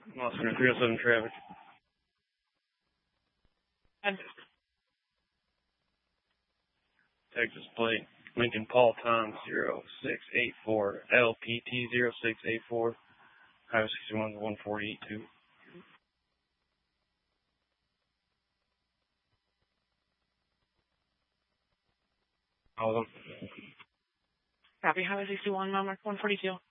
Oscar 307 traffic. And Texas plate. Lincoln Paul Tom 0684 LPT 0684. Highway 61 148.2. All of them. copy, Highway 61, mile mark 142.